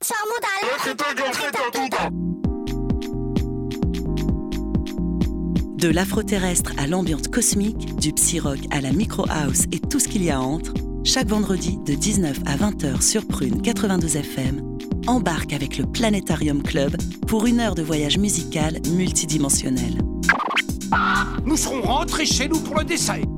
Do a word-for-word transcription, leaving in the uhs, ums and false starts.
De l'afro-terrestre à l'ambiance cosmique, du psy-rock à la micro-house et tout ce qu'il y a entre, chaque vendredi de dix-neuf à vingt heures sur Prune quatre-vingt-douze F M, embarque avec le Planétarium Club pour une heure de voyage musical multidimensionnel. Nous serons rentrés chez nous pour le dessin.